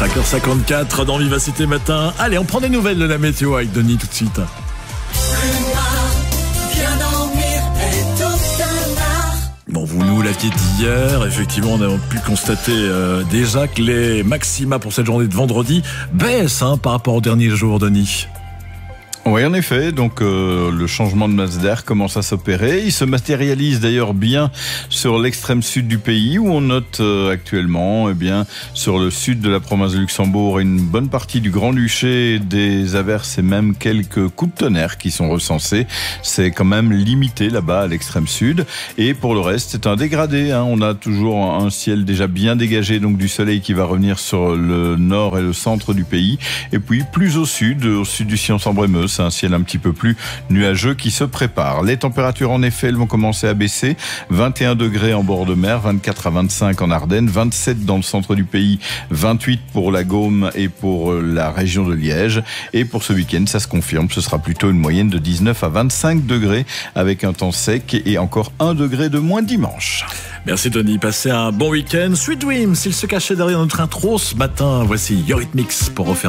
5h54 dans Vivacité Matin. Allez, on prend des nouvelles de la météo avec Denis tout de suite. Bon, vous nous l'aviez dit hier, effectivement, on a pu constater déjà que les maxima pour cette journée de vendredi baissent par rapport aux derniers jours, Denis. Oui, en effet, donc le changement de masse d'air commence à s'opérer. Il se matérialise d'ailleurs bien sur l'extrême sud du pays, où on note actuellement, sur le sud de la province de Luxembourg, une bonne partie du Grand-Duché, des averses et même quelques coups de tonnerre qui sont recensés. C'est quand même limité là-bas à l'extrême sud. Et pour le reste, c'est un dégradé. On a toujours un ciel déjà bien dégagé, donc du soleil qui va revenir sur le nord et le centre du pays. Et puis plus au sud du Sion-Sambre-et-Meuse, c'est un ciel un petit peu plus nuageux qui se prépare. Les températures, en effet, elles vont commencer à baisser. 21 degrés en bord de mer, 24 à 25 en Ardennes, 27 dans le centre du pays, 28 pour la Gaume et pour la région de Liège. Et pour ce week-end, ça se confirme, ce sera plutôt une moyenne de 19 à 25 degrés avec un temps sec et encore 1 degré de moins dimanche. Merci Denis, passez un bon week-end. Sweet Dreams, s'il se cachait derrière notre intro ce matin, voici Eurythmics pour refaire